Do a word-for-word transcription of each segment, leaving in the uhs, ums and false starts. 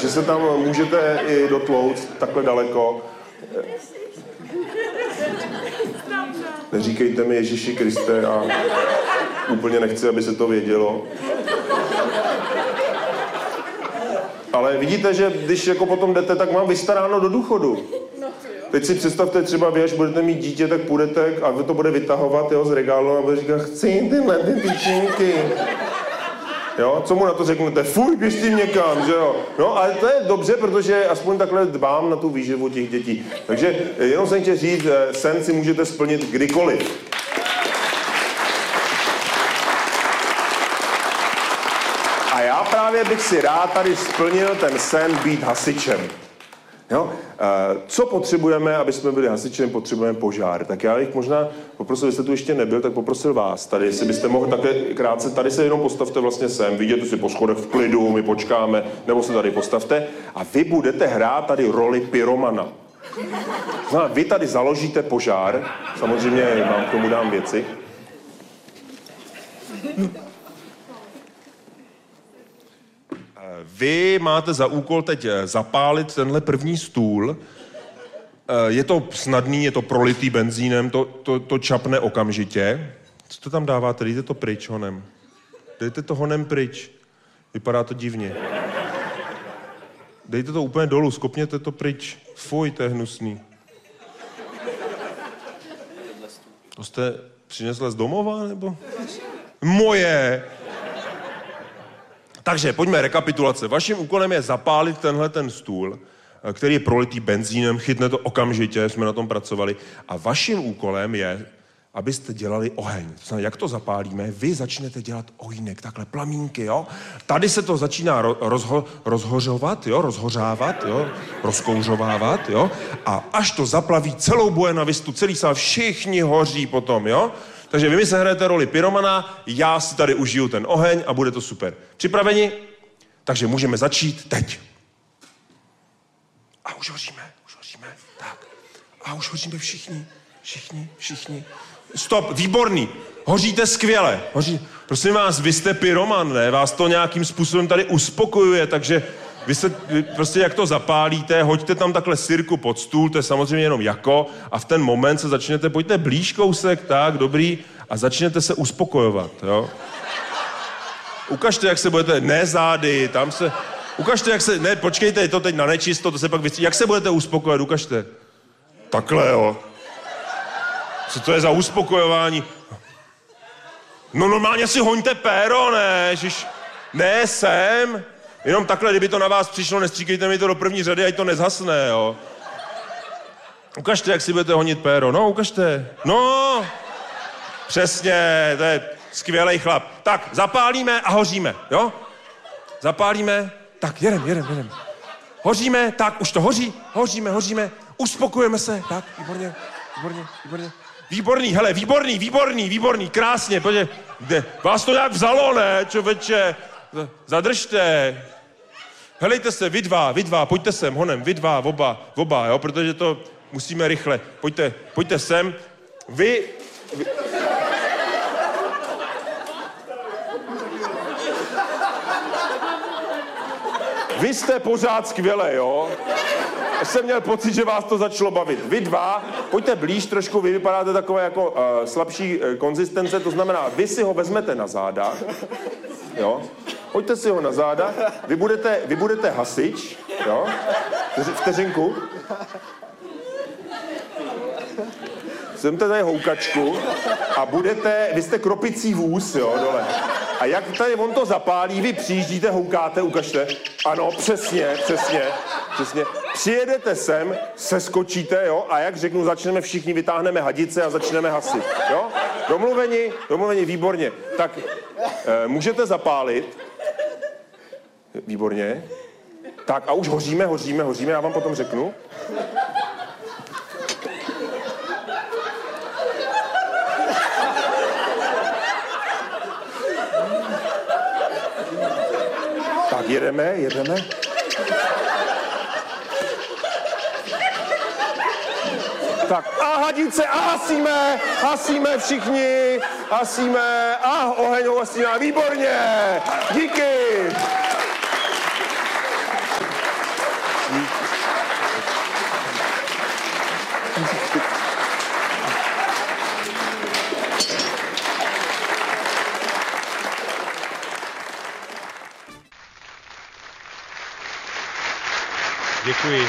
že se tam můžete i dotlouct takhle daleko. Neříkejte mi Ježíši Kriste a úplně nechci, aby se to vědělo. Ale vidíte, že když jako potom jdete, tak mám vystaráno do důchodu. Teď si představte třeba vy, až budete mít dítě, tak půjdete a vy to bude vytahovat jo, z regálu a bude říkat, chci tyhle ty tyčinky. Jo, co mu na to řeknete? Fuj, běž tím někam, že jo? No, ale to je dobře, protože aspoň takhle dbám na tu výživu těch dětí. Takže jenom jsem chtěl říct, sen si můžete splnit kdykoliv. A já právě bych si rád tady splnil ten sen být hasičem. Jo? Co potřebujeme, aby jsme byli hasičem? Potřebujeme požár. Tak já bych možná poprosil, jestli tu ještě nebyl, tak poprosil vás tady, jestli byste mohli také krátce, tady se jenom postavte vlastně sem, vidět si po schodech v klidu, my počkáme, nebo se tady postavte a vy budete hrát tady roli pyromana. No, vy tady založíte požár, samozřejmě vám k tomu dám věci. Vy máte za úkol teď zapálit tenhle první stůl. Je to snadný, je to prolitý benzínem, to, to, to čapne okamžitě. Co to tam dáváte? Dejte to pryč honem. Dejte to honem pryč. Vypadá to divně. Dejte to úplně dolů, skopněte to pryč. Fuj, to je hnusný. To jste přinesla z domova, nebo? Moje! Takže pojďme, rekapitulace. Vaším úkolem je zapálit tenhle ten stůl, který je prolitý benzínem, chytne to okamžitě, jsme na tom pracovali. A vaším úkolem je, abyste dělali oheň. To znamená, jak to zapálíme, vy začnete dělat ohýnek, takhle plamínky, jo. Tady se to začíná rozho, rozhořovat, jo, rozhořávat, jo, rozkouřovávat, jo. A až to zaplaví celou Buena Vistu, celý sál, všichni hoří potom, jo. Takže vy mi se hrajete roli pyromana, já si tady užiju ten oheň a bude to super. Připraveni? Takže můžeme začít teď. A už hoříme, už hoříme, tak. A už hoříme všichni, všichni, všichni. Stop, výborný, hoříte skvěle. Hoří... Prosím vás, vy jste pyroman, ne? Vás to nějakým způsobem tady uspokojuje, takže vy se vy prostě jak to zapálíte, hoďte tam takhle sirku pod stůl, to je samozřejmě jenom jako, a v ten moment se začnete, pojďte blíž kousek, tak, dobrý, a začnete se uspokojovat, jo. Ukažte, jak se budete, ne zády, tam se, ukažte, jak se, ne, počkejte, je to teď na nečisto, to se pak vystří, jak se budete uspokojovat, ukažte. Takhle, jo. Co to je za uspokojování? No normálně si hoňte péro, ne, ježiš, ne, sem. Jenom takhle, kdyby to na vás přišlo, nestříkejte mi to do první řady, ať to nezhasne, jo. Ukažte, jak si budete honit péro. No, ukažte. No, přesně, to je skvělej chlap. Tak, zapálíme a hoříme, jo? Zapálíme, tak, jedem, jedem, jedem. Hoříme, tak, už to hoří, hoříme, hoříme, uspokojujeme se, tak, výborně, výborně, výborně. Výborný, hele, výborný, výborný, výborný, krásně, pojďte. Vás to nějak vzalo, ne, čověče? Zadržte. Helejte se, vy dva, vy dva, pojďte sem, honem, vy dva, oba, oba, jo, protože to musíme rychle. Pojďte, pojďte sem. Vy... vy... Vy jste pořád skvěle, jo? Já jsem měl pocit, že vás to začalo bavit. Vy dva, pojďte blíž trošku, vy vypadáte takové jako uh, slabší uh, konzistence, to znamená, vy si ho vezmete na záda, jo? Pojďte si ho na záda, vy budete, vy budete hasič, jo? Vteřinku. Zemte tady houkačku a budete, vy jste kropicí vůz, jo, dole. A jak tady on to zapálí, vy přijíždíte, houkáte, ukažte. Ano, přesně, přesně, přesně. Přijedete sem, seskočíte, jo, a jak řeknu, začneme všichni, vytáhneme hadice a začneme hasit, jo? Domluveni, domluveni, výborně. Tak e, můžete zapálit. Výborně. Tak a už hoříme, hoříme, hoříme, já vám potom řeknu. Tak jedeme, jedeme. Tak a hadice, a hasíme, hasíme všichni, hasíme, a oheň hasíme, výborně, díky. Děkuji.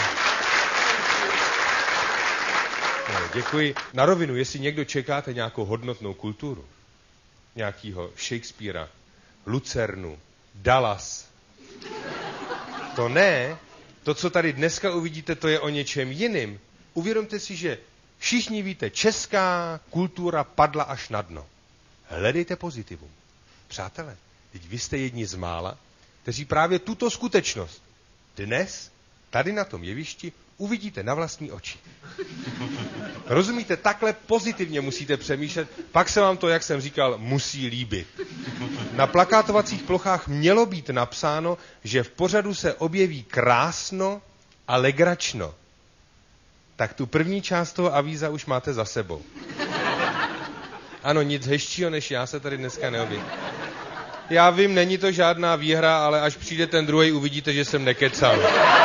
No, děkuji. Na rovinu, jestli někdo čekáte nějakou hodnotnou kulturu, nějakýho Shakespearea, Lucernu, Dallas, to ne, to, co tady dneska uvidíte, to je o něčem jiným. Uvědomte si, že všichni víte, česká kultura padla až na dno. Hledejte pozitivum. Přátelé, teď vy jste jedni z mála, kteří právě tuto skutečnost dnes, tady na tom jevišti, uvidíte na vlastní oči. Rozumíte, takhle pozitivně musíte přemýšlet, pak se vám to, jak jsem říkal, musí líbit. Na plakátovacích plochách mělo být napsáno, že v pořadu se objeví krásno a legračno. Tak tu první část toho avíza už máte za sebou. Ano, nic hezčího než já se tady dneska neobjeví. Já vím, není to žádná výhra, ale až přijde ten druhý, uvidíte, že jsem nekecal.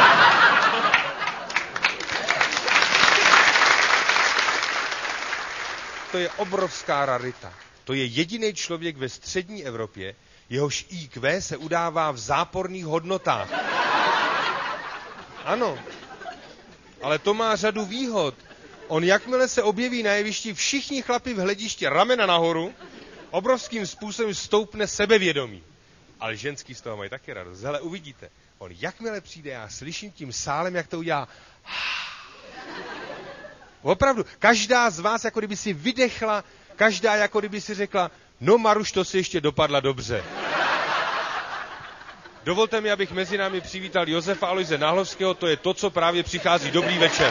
To je obrovská rarita. To je jediný člověk ve střední Evropě, jehož í kvé se udává v záporných hodnotách. Ano, ale to má řadu výhod. On jakmile se objeví na jevišti, všichni chlapi v hledišti ramena nahoru, obrovským způsobem stoupne sebevědomí. Ale ženský z toho mají taky radost. Hele, uvidíte. On jakmile přijde, já slyším tím sálem, jak to udělá. Opravdu, každá z vás, jako kdyby si vydechla, každá, jako kdyby si řekla, no Maruš, to si ještě dopadla dobře. Dovolte mi, abych mezi námi přivítal Josefa Aloise Náhlovského, to je to, co právě přichází. Dobrý večer.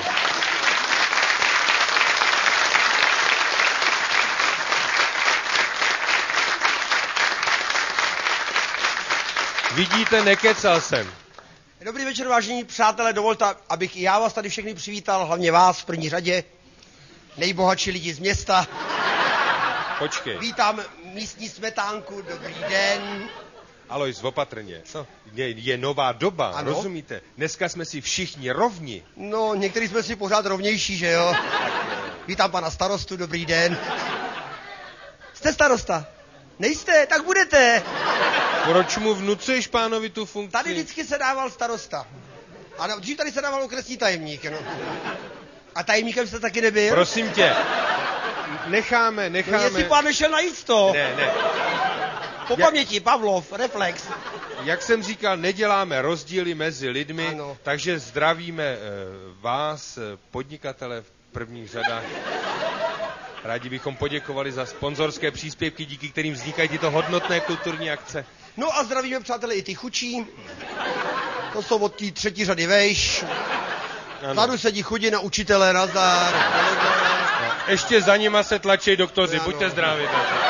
Vidíte, nekecal jsem. Dobrý večer, vážení přátelé, dovolte, abych i já vás tady všechny přivítal, hlavně vás v první řadě, nejbohatší lidi z města. Počkej. Vítám místní smetánku, dobrý den. Alois, opatrně. Co? Je, je nová doba, ano? Rozumíte? Dneska jsme si všichni rovni. No, někteří jsme si pořád rovnější, že jo? Vítám pana starostu, dobrý den. Jste starosta? Nejste? Tak budete. Proč mu vnucuješ pánovi tu funkci? Tady vždycky se dával starosta. A dřív tady se dával okresní tajemník, no. A tajemníkem jste taky nebyl? Prosím tě. Necháme, necháme. No, jestli pán nešel najít to. Ne, ne. Po Jak... paměti, Pavlov, reflex. Jak jsem říkal, neděláme rozdíly mezi lidmi, ano. Takže zdravíme e, vás, podnikatele v prvních řadách. Rádi bychom poděkovali za sponzorské příspěvky, díky kterým vznikají tyto hodnotné kulturní akce. No a zdravíme, přátelé, i ty chučí. To jsou od té třetí řady vejš. Vzadu sedí chudí na učitele, nazdar. No, ještě za nima se tlačí doktoři, ano. Buďte zdraví.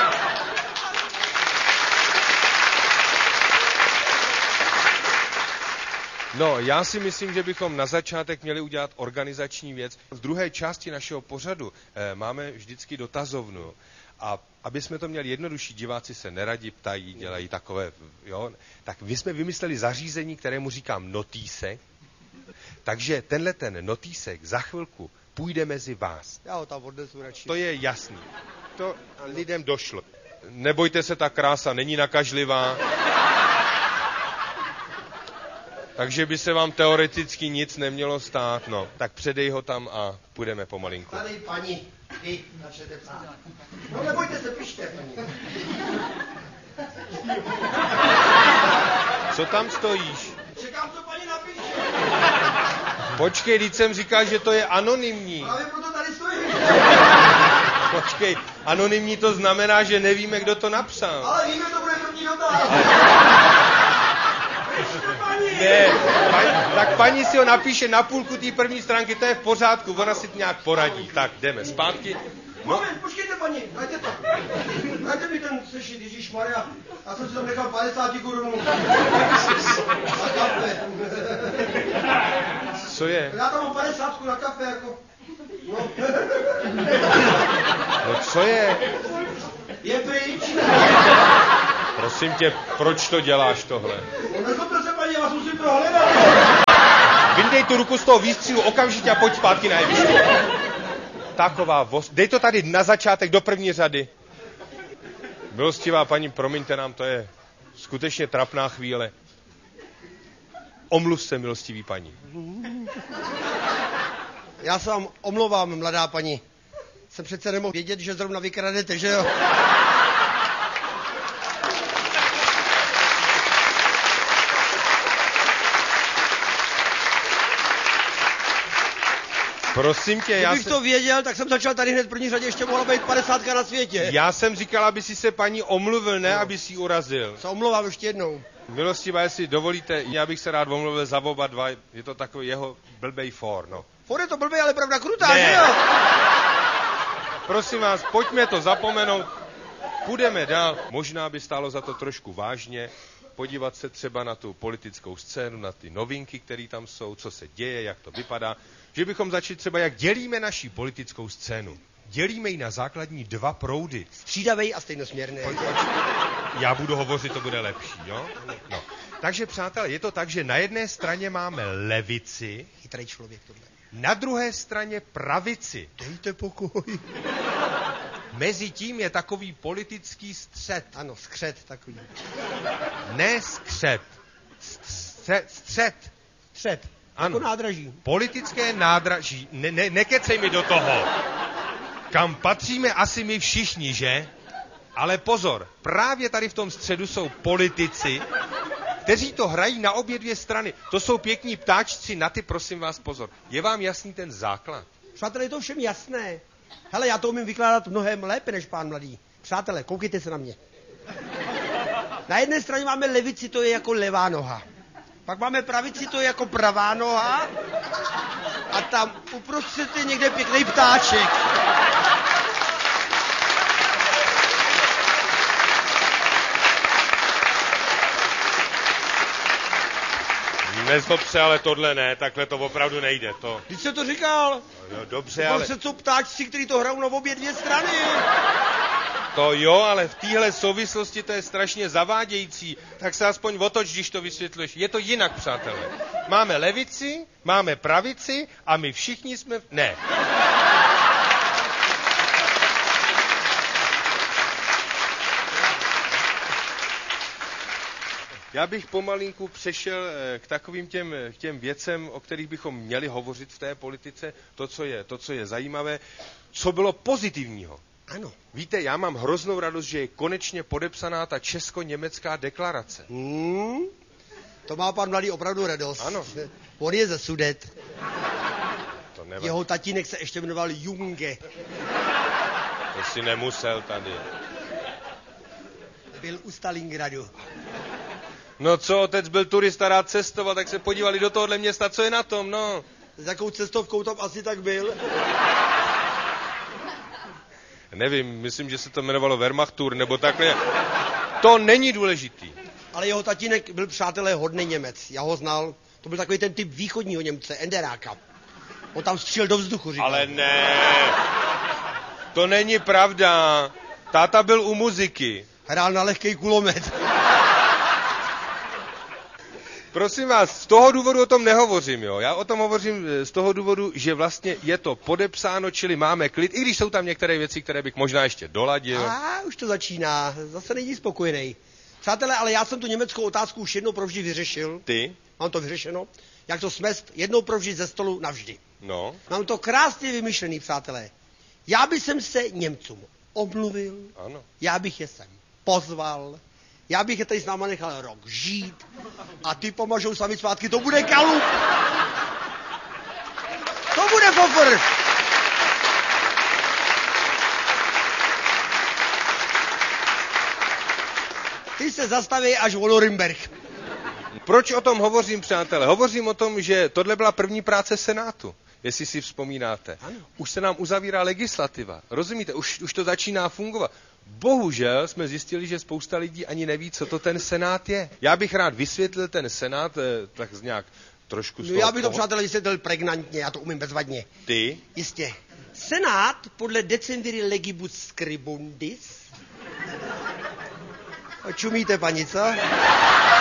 No, já si myslím, že bychom na začátek měli udělat organizační věc. V druhé části našeho pořadu eh, máme vždycky dotazovnu. A aby jsme to měli jednodušší, diváci se neradi ptají, dělají takové, jo. Tak my jsme vymysleli zařízení, kterému říkám notýsek. Takže tenhle ten notýsek za chvilku půjde mezi vás. Já ho tam odnesu radši. To je jasný. To lidem došlo. Nebojte se, ta krása není nakažlivá. Takže by se vám teoreticky nic nemělo stát, no. Tak předej ho tam a půjdeme pomalinku. Tady paní, vy začnete psát. No nebojte se, pište, paní. Co tam stojíš? Čekám, co paní napíše. Počkej, teď jsem říkal, že to je anonymní. Právě proto tady stojím. Počkej, anonymní to znamená, že nevíme, kdo to napsal. Ale víme, to bude první dotaz. Ne, paní, tak paní si ho napíše na půlku té první stránky, to je v pořádku, ona si to nějak poradí. Tak, jdeme zpátky. No. Moment, počkejte, paní, dajte to. Dajte mi ten sešit, ježišmarja. Já jsem si tam nechal padesát korun. Na kafe. Co je? Já tam mám padesátku na kafe, jako. No. No co je? Je pryč. Prosím tě, proč to děláš tohle? No nezlobte se, paní, já vás musím to hledat. Vyndej tu ruku z toho výstřilu okamžitě a pojď zpátky na jeviště. taková voz... Dej to tady na začátek do první řady. Milostivá paní, promiňte nám, to je skutečně trapná chvíle. Omluv se, milostivý paní. Já se vám omlouvám, mladá paní. Jsem přece nemohl vědět, že zrovna vykradete, že jo? Prosím tě, já Kdybych jsem... to věděl, tak jsem začal tady hned v první řadě, ještě mohla být padesátka na světě. Já jsem říkal, aby si se paní omluvil, ne, no. aby si ji urazil. Se omlouvám ještě jednou. Milostivá, jestli dovolíte, já bych se rád omluvil za oba dva, je to takový jeho blbej for, no. For je to blbej, ale pravda krutá, Ne. že jo? Prosím vás, pojďme to zapomenout, půjdeme dál. Možná by stálo za to trošku vážně, podívat se třeba na tu politickou scénu, na ty novinky, které tam jsou, co se děje, jak to vypadá. Že bychom začali třeba, jak dělíme naši politickou scénu. Dělíme ji na základní dva proudy. Střídavej a stejnosměrný. Já budu hovořit, to bude lepší, jo? No. Takže, přátelé, je to tak, že na jedné straně máme levici, Chytrý člověk tohle. na druhé straně pravici. Dejte pokoj. Mezi tím je takový politický střed. Ano, skřet takový. Ne skřet. Střed. Střed. Střed. Ano. Jako nádraží. Politické nádraží. Ne, ne, nekecej mi do toho. Kam patříme asi my všichni, že? Ale pozor, právě tady v tom středu jsou politici, kteří to hrají na obě dvě strany. To jsou pěkní ptáčci, na ty prosím vás pozor. Je vám jasný ten základ? Přátelé, je to všem jasné. Hele, já to umím vykládat mnohem lépe než pán mladý. Přátelé, koukejte se na mě. Na jedné straně máme levici, to je jako levá noha. Pak máme pravici, to je jako pravá noha. A tam uprostřed je někde pěkný ptáček. Nezlob se, ale tohle ne, takhle to opravdu nejde. To... Když jsem to říkal, No, dobře, ale... uprostřed jsou ptáčci, kteří to hrajou na obě dvě strany. To jo, ale v téhle souvislosti to je strašně zavádějící. Tak se aspoň otoč, když to vysvětluješ. Je to jinak, přátelé. Máme levici, máme pravici a my všichni jsme... Ne. Já bych pomalinku přešel k takovým těm, k těm věcem, o kterých bychom měli hovořit v té politice, to, co je, to, co je zajímavé, co bylo pozitivního. Ano. Víte, já mám hroznou radost, že je konečně podepsaná ta česko-německá deklarace. Hmm, to má pan mladý opravdu radost. Ano. On je ze Sudet. To nevadí. Jeho tatínek se ještě jmenoval Junge. To si nemusel tady. Byl u Stalingradu. No co, otec byl turista, rád cestoval, tak se podívali do tohohle města, co je na tom, no. S jakou cestovkou tam asi tak byl? Nevím, myslím, že se to jmenovalo Wehrmachtur, nebo takhle. To není důležitý. Ale jeho tatínek byl, přátelé, hodný Němec. Já ho znal. To byl takový ten typ východního Němce, Enderáka. On tam střílel do vzduchu, říkal. Ale ne. To není pravda. Táta byl u muziky. Hrál na lehkej kulomet. Prosím vás, z toho důvodu o tom nehovořím, jo. Já o tom hovořím z toho důvodu, že vlastně je to podepsáno, čili máme klid, i když jsou tam některé věci, které bych možná ještě doladil. A už to začíná. Zase není spokojený. Přátelé, ale já jsem tu německou otázku už jednou provždy vyřešil. Ty? Mám to vyřešeno. Jak to smést jednou provždy ze stolu navždy. No. Mám to krásně vymyšlený, přátelé. Já bych sem se Němcům omluvil. Ano. Já bych je sem pozval. Já bych je tady s náma nechal rok žít. A ty pomažou sami svátky, to bude kalup. To bude fofr. Ty se zastaví až o Norimberg. Proč o tom hovořím, přátelé? Hovořím o tom, že tohle byla první práce Senátu, jestli si vzpomínáte. Ano. Už se nám uzavírá legislativa, rozumíte? Už, už to začíná fungovat. Bohužel jsme zjistili, že spousta lidí ani neví, co to ten Senát je. Já bych rád vysvětlil ten Senát, eh, tak nějak trošku z No toho já bych to, poho- přátelé, vysvětlil pregnantně, já to umím bezvadně. Ty? Jistě. Senát podle decemviri legibus scribundis. Čumíte, paní, co?